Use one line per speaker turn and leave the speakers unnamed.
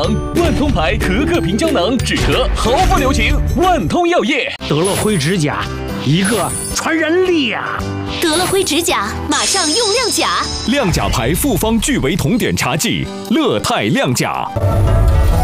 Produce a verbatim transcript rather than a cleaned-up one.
囊，万通牌可可瓶胶囊，止咳毫不留情。万通药业
得了灰指甲，一个传染力呀！
得了灰指甲，马上用亮甲。
亮甲牌复方聚维酮碘茶剂，乐泰亮甲。